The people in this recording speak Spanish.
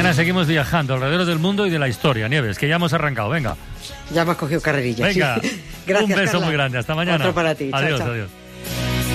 Mañana seguimos viajando alrededor del mundo y de la historia, Nieves, que ya hemos arrancado. Venga. Ya me has cogido carrerilla. Venga, Gracias, un beso Carla. muy grande. Hasta mañana. Otro para ti. Adiós, Chao, chao. adiós.